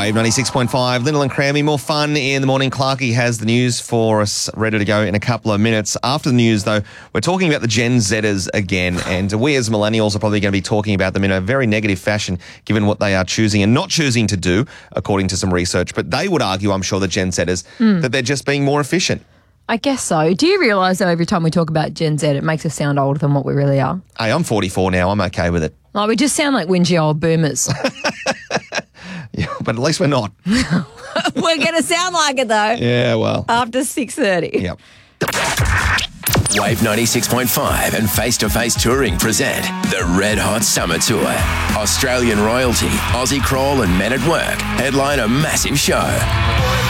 Wave 96.5, Lyndall and Crammy. More fun in the morning. Clarkie has the news for us ready to go in a couple of minutes. After the news, though, we're talking about the Gen Zers again, and we as millennials are probably going to be talking about them in a very negative fashion, given what they are choosing and not choosing to do, according to some research. But they would argue, I'm sure, the Gen Zers, that they're just being more efficient. I guess so. Do you realise, though, every time we talk about Gen Z, it makes us sound older than what we really are? Hey, I'm 44 now. I'm okay with it. Like, we just sound like whingy old boomers. Yeah, but at least we're not. We're going to sound like it, though. Yeah, well. After 6:30. Yep. Wave 96.5 and Face to Face Touring present the Red Hot Summer Tour. Australian royalty, Aussie Crawl and Men at Work headline a massive show.